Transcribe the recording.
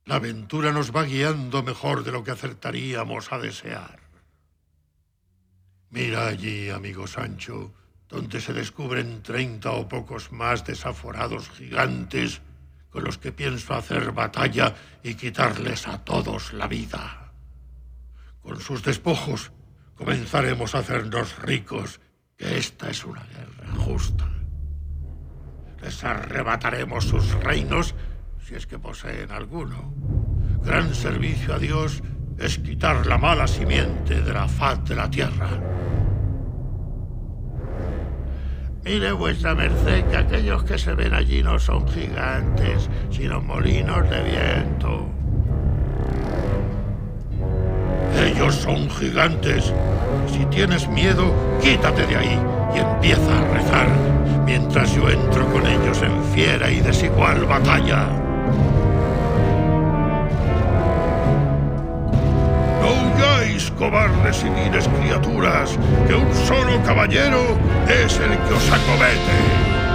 La aventura nos va guiando mejor de lo que acertaríamos a desear. Mira allí, amigo Sancho, donde se descubren 30 o pocos más desaforados gigantes con los que pienso hacer batalla y quitarles a todos la vida. Con sus despojos comenzaremos a hacernos ricos, que esta es una guerra justa. Les arrebataremos sus reinos, si es que poseen alguno. Gran servicio a Dios es quitar la mala simiente de la faz de la tierra. Mire vuestra merced que aquellos que se ven allí no son gigantes, sino molinos de viento. Ellos son gigantes. Si tienes miedo, quítate de ahí y empieza a rezar, mientras yo entro con ellos en fiera y desigual batalla. No huyáis, cobardes y viles criaturas, que un solo caballero es el que os acomete.